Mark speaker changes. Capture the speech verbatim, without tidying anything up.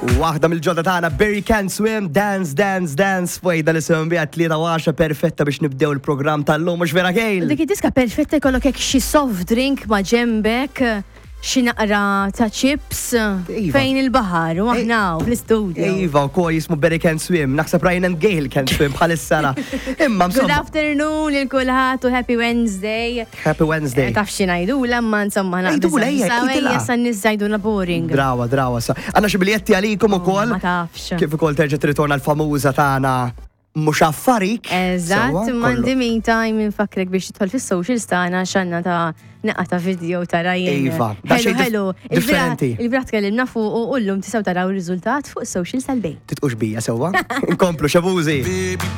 Speaker 1: Waħda mill-ġodda tagħna Barry Can Swim, Dance, Dance, Dance, fwejda li sem biha tlieta u għaxra perfetta biex nibdew il-programm tal-lum, mhux vera Gail?
Speaker 2: Dik id-diska perfetta jkollok hekk xi soft drink ma' ġembek, xi naqra ta' chips fejn il-baħar u aħna fl-istudju.
Speaker 1: Iva, u koj jismu Barry Can Swim, naħseb Ryan and Gail can swim bħalissa. Imma
Speaker 2: Good afternoon lil kulħadd u happy Wednesday.
Speaker 1: Happy Wednesday.
Speaker 2: Taf xi ngħidula imma insomma
Speaker 1: Ngħidula, ejja, ngħidilha.
Speaker 2: sa niżajduna boring.
Speaker 1: Drawa, drawa. sa. Għandna xi biljetti għalikom ukoll.
Speaker 2: Ma tafx.
Speaker 1: Kif ukoll terġa' tirritorna l-famuża tagħna mhux affarik.
Speaker 2: Eżatt, m'għandi me time infakrek biex tidħol fis-socials tagħna x'għandna ta' naqqa ta' video ta' Ryan.
Speaker 1: Iva, da' xejn
Speaker 2: Hello,
Speaker 1: differenti.
Speaker 2: Il-brat kellimna fuq u llum tistgħu taraw ir-riżultat fuq social tal-bejt.
Speaker 1: Titqux bija sewwa? Inkomplu xabużi.